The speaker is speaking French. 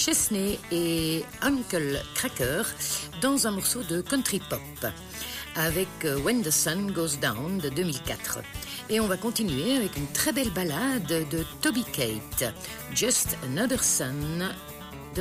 Chesney et Uncle Cracker dans un morceau de country pop avec When the Sun Goes Down de 2004. Et on va continuer avec une très belle ballade de Toby Keith, Just Another Sun